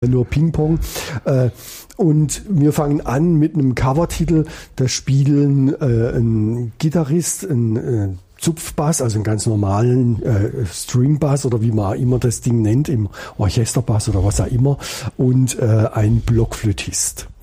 nur Ping-Pong. Und wir fangen an mit einem Covertitel, da spielen ein Gitarrist, ein Zupfbass, also einen ganz normalen Stringbass oder wie man immer das Ding nennt, im Orchesterbass oder was auch immer, und ein Blockflötist.